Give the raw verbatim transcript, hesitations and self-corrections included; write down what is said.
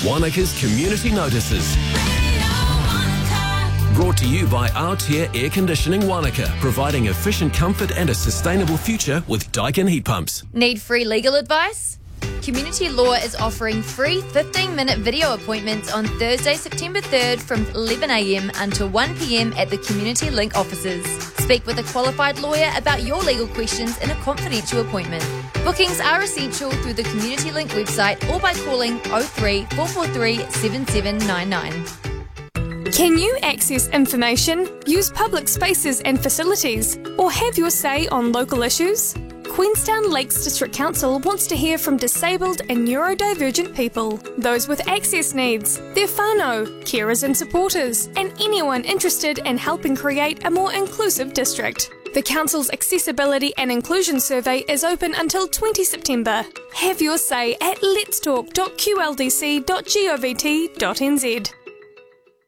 Wanaka's Community Notices. Brought to you by Aotea Air Conditioning Wanaka, providing efficient comfort and a sustainable future with Daikin heat pumps. Need free legal advice? Community Law is offering free fifteen minute video appointments on Thursday, September third from eleven a m until one p m at the Community Link offices. Speak with a qualified lawyer about your legal questions in a confidential appointment. Bookings are essential through the Community Link website or by calling oh three, four four three, seven seven nine nine. Can you access information, use public spaces and facilities, or have your say on local issues? Queenstown Lakes District Council wants to hear from disabled and neurodivergent people, those with access needs, their whānau, carers and supporters, and anyone interested in helping create a more inclusive district. The Council's Accessibility and Inclusion Survey is open until the twentieth of September. Have your say at letstalk dot q l d c dot govt dot n z.